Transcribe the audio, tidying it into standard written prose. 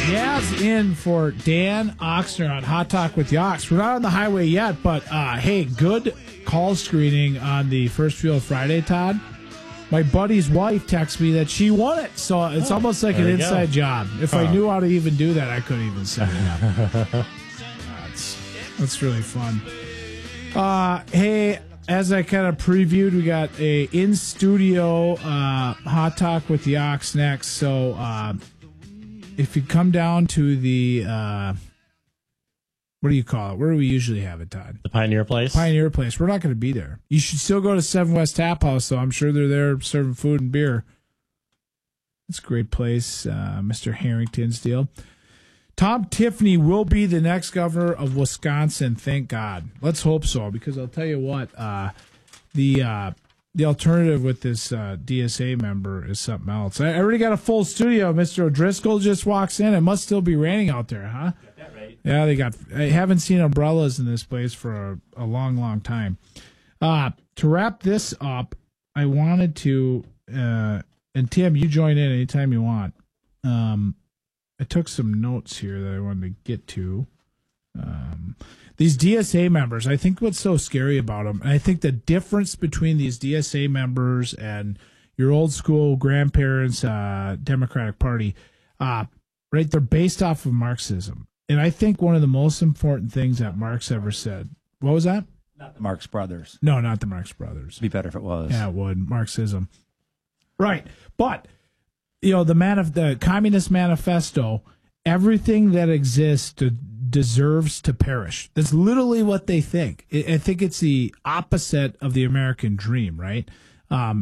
Yaz in for Dan Oxner on Hot Talk with Yox. We're not on the highway yet, but hey, good call screening on the First Field Friday, Todd. My buddy's wife texted me that she won it, so it's almost like an inside job. If I knew how to even do that, I couldn't even set it up. That's really fun. Hey, as I kind of previewed, we got a in-studio Hot Talk with Yox next, so if you come down to the, what do you call it? Where do we usually have it, Todd? The Pioneer Place? Pioneer Place. We're not going to be there. You should still go to 7 West Tap House, though. I'm sure they're there serving food and beer. It's a great place, Mr. Harrington's deal. Tom Tiffany will be the next governor of Wisconsin, thank God. Let's hope so, because I'll tell you what, the alternative with this DSA member is something else. I already got a full studio. Mr. O'Driscoll just walks in. It must still be raining out there, huh? Got that right. Yeah, I haven't seen umbrellas in this place for a long, long time. To wrap this up, I wanted to, and Tim, you join in anytime you want. I took some notes here that I wanted to get to. These DSA members, I think what's so scary about them, and I think the difference between these DSA members and your old school grandparents' Democratic Party, right, they're based off of Marxism. And I think one of the most important things that Marx ever said, what was that? Not the Marx Brothers. No, not the Marx Brothers. It'd be better if it was. Yeah, it would. Marxism. Right. But, you know, the Communist Manifesto, everything that exists deserves to perish. That's literally what they think. I think it's the opposite of the American dream, right?